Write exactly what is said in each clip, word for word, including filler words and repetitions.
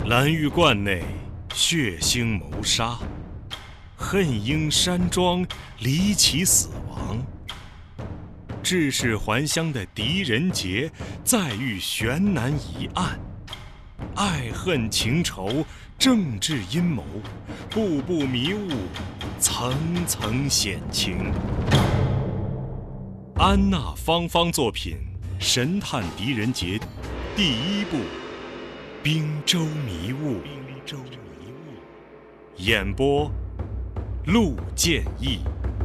蓝玉观内血腥谋杀，恨鹰山庄离奇死亡。致使还乡的狄仁杰再遇悬难疑案，爱恨情仇、政治阴谋，步步迷雾，层层险情。安娜芳芳作品《神探狄仁杰》第一部《滨州迷雾》，演播陆建义。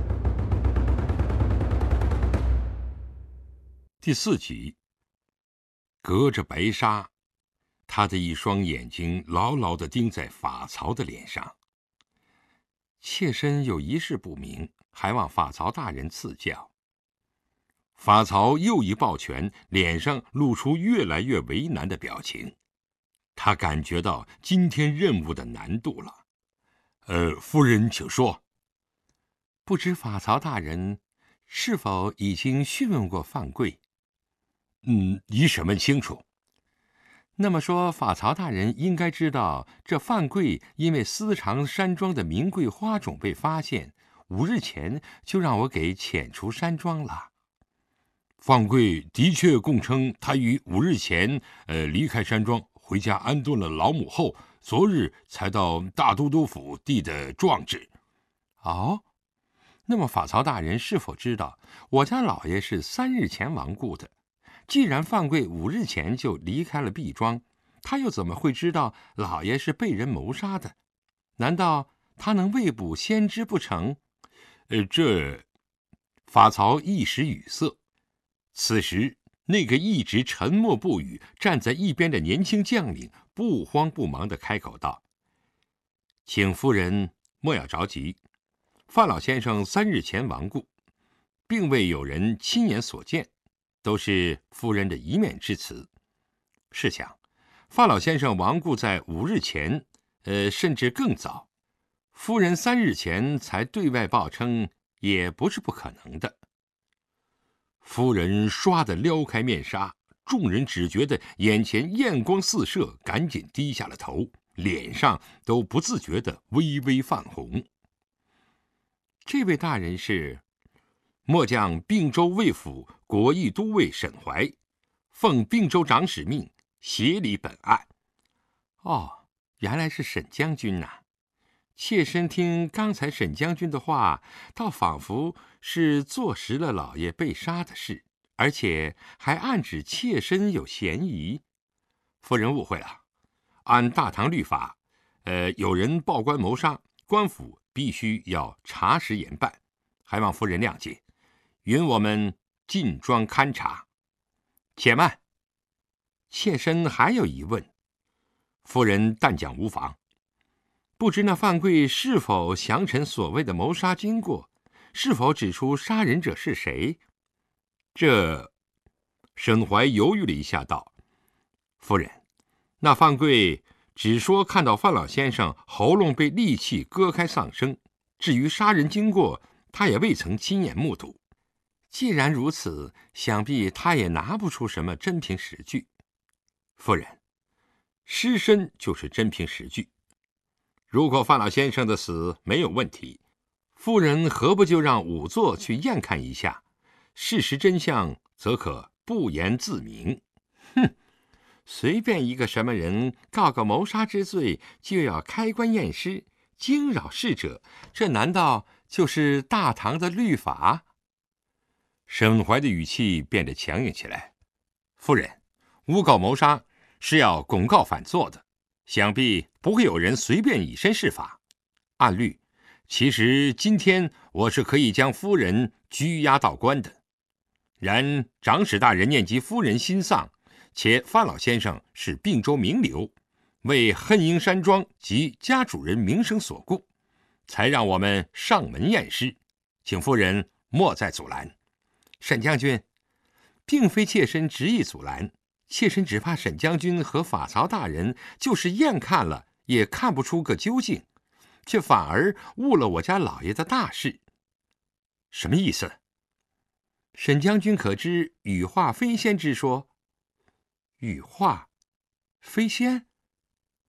第四集，隔着白纱，他的一双眼睛牢牢地盯在法曹的脸上。妾身有一事不明，还望法曹大人赐教。法曹又一抱拳，脸上露出越来越为难的表情。他感觉到今天任务的难度了。呃，夫人请说。不知法曹大人是否已经讯问过范贵？嗯，以审问清楚。那么说，法曹大人应该知道，这范贵因为私藏山庄的名贵花种被发现，五日前就让我给遣除山庄了。范贵的确供称，他于五日前呃离开山庄，回家安顿了老母后，昨日才到大都督府递的状纸。哦，那么法曹大人是否知道，我家老爷是三日前亡故的？既然范贵五日前就离开了毕庄，他又怎么会知道老爷是被人谋杀的？难道他能未卜先知不成？呃，这……法曹一时语塞。此时，那个一直沉默不语、站在一边的年轻将领不慌不忙地开口道：“请夫人莫要着急，范老先生三日前亡故，并未有人亲眼所见。”都是夫人的一面之词。试想，范老先生亡故在五日前，呃，甚至更早，夫人三日前才对外报称，也不是不可能的。夫人唰地撩开面纱，众人只觉得眼前艳光四射，赶紧低下了头，脸上都不自觉地微微泛红。这位大人是末将并州卫府国义都尉沈怀，奉并州长使命协理本案。哦，原来是沈将军呐、啊！妾身听刚才沈将军的话，倒仿佛是坐实了老爷被杀的事，而且还暗指妾身有嫌疑。夫人误会了，按大唐律法，呃，有人报官谋杀，官府必须要查实严办，还望夫人谅解。允我们进庄勘察。且慢，妾身还有疑问。夫人但讲无妨。不知那范贵是否详陈所谓的谋杀经过？是否指出杀人者是谁？这……沈怀犹豫了一下，道：“夫人，那范贵只说看到范老先生喉咙被利器割开丧生，至于杀人经过，他也未曾亲眼目睹。既然如此，想必他也拿不出什么真凭实据。夫人，尸身就是真凭实据。如果范老先生的死没有问题，夫人何不就让仵作去验看一下？事实真相则可不言自明。哼，随便一个什么人告个谋杀之罪，就要开棺验尸，惊扰逝者，这难道就是大唐的律法？沈怀的语气变得强硬起来。夫人，诬告谋杀是要拱告反作的，想必不会有人随便以身试法。按律，其实今天我是可以将夫人拘押到官的。然长史大人念及夫人心丧，且范老先生是并州名流，为恨鹰山庄及家主人名声所顾，才让我们上门验尸，请夫人莫再阻拦。沈将军，并非妾身执意阻拦，妾身只怕沈将军和法曹大人就是验看了，也看不出个究竟，却反而误了我家老爷的大事。什么意思？沈将军可知羽化飞仙之说？羽化飞仙？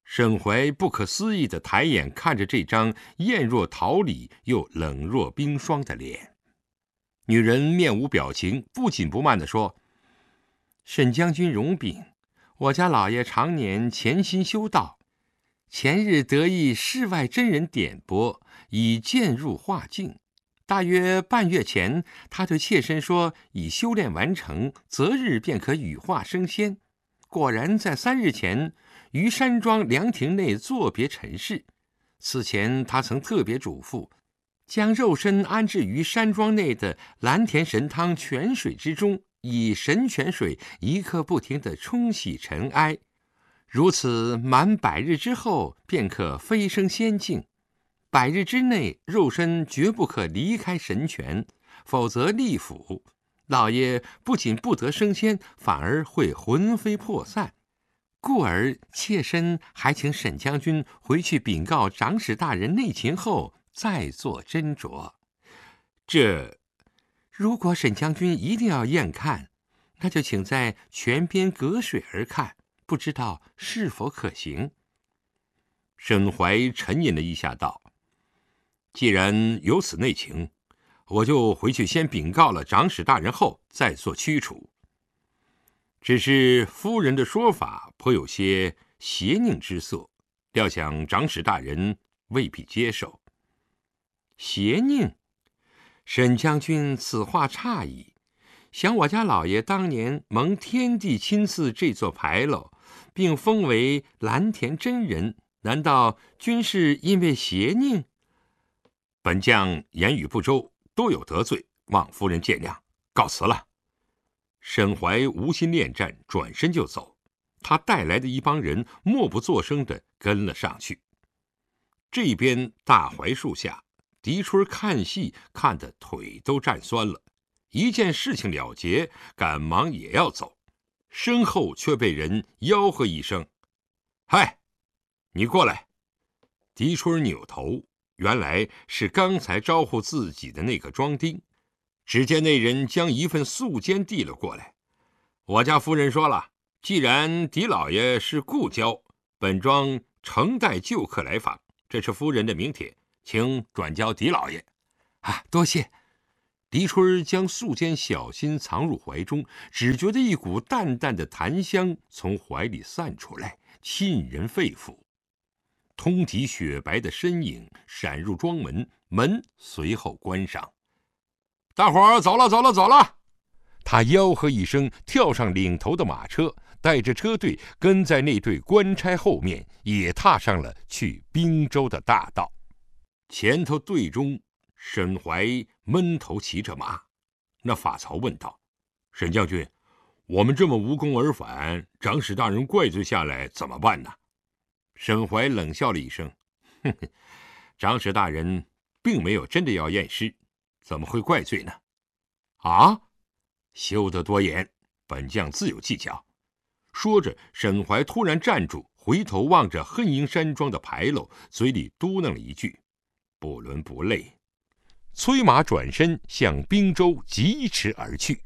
沈怀不可思议地抬眼看着这张艳若桃李又冷若冰霜的脸。女人面无表情，不紧不慢地说：“沈将军容禀，我家老爷常年潜心修道，前日得意世外真人点拨，已渐入化境。大约半月前，他对妾身说，已修炼完成，择日便可羽化升仙。果然在三日前，于山庄凉亭内作别陈氏。此前他曾特别嘱咐，将肉身安置于山庄内的蓝田神汤泉水之中，以神泉水一刻不停地冲洗尘埃，如此满百日之后，便可飞升仙境。百日之内，肉身绝不可离开神泉，否则立府，老爷不仅不得升仙，反而会魂飞魄散。故而妾身还请沈将军回去禀告长史大人内情后，再做斟酌。这，如果沈将军一定要验看，那就请在泉边隔水而看，不知道是否可行。沈怀沉吟了一下，道：“既然有此内情，我就回去先禀告了长史大人后，再做驱除。只是夫人的说法颇有些邪佞之色，料想长史大人未必接受。”邪佞？沈将军此话差矣。想我家老爷当年蒙天地亲赐这座牌楼，并封为蓝田真人，难道均是因为邪佞？本将言语不周，多有得罪，望夫人见谅，告辞了。沈怀无心恋战，转身就走。他带来的一帮人默不作声地跟了上去。这边大槐树下，狄春看戏看得腿都站酸了，一见事情了结，赶忙也要走，身后却被人吆喝一声：“嗨，你过来！”狄春扭头，原来是刚才招呼自己的那个庄丁。只见那人将一份素笺递了过来：“我家夫人说了，既然狄老爷是故交，本庄诚待旧客来访，这是夫人的名帖，请转交狄老爷。”啊，多谢。狄春将素笺小心藏入怀中，只觉得一股淡淡的檀香从怀里散出来，沁人肺腑。通体雪白的身影闪入庄门，门随后关上。大伙儿走了走了走了！他吆喝一声，跳上领头的马车，带着车队跟在那队官差后面，也踏上了去滨州的大道。前头队中，沈怀闷头骑着马。那法曹问道：“沈将军，我们这么无功而返，长史大人怪罪下来怎么办呢？”沈怀冷笑了一声：“哼哼，长史大人并没有真的要验尸，怎么会怪罪呢？”啊，休得多言，本将自有技巧。说着，沈怀突然站住，回头望着恨英山庄的牌楼，嘴里嘟囔了一句：“不伦不类。”催马转身向滨州疾驰而去。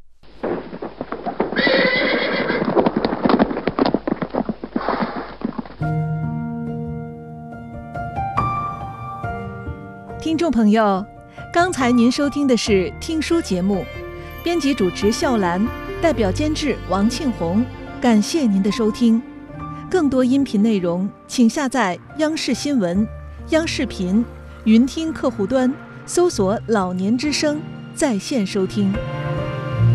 听众朋友，刚才您收听的是听书节目，编辑主持笑兰，代表监制王庆红，感谢您的收听。更多音频内容，请下载央视新闻、央视频、云听客户端，搜索“老年之声”在线收听。